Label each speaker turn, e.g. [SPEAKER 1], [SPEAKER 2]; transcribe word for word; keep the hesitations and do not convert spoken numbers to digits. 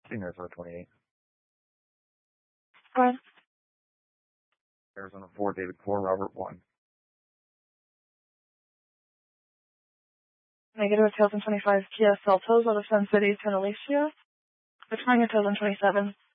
[SPEAKER 1] Senior for twenty-eight.
[SPEAKER 2] Go ahead.
[SPEAKER 1] Arizona four, David four, Robert one.
[SPEAKER 2] Negative two thousand twenty-five Kia Seltos out of Sun City, Tunisia. Victoria two thousand twenty-seven.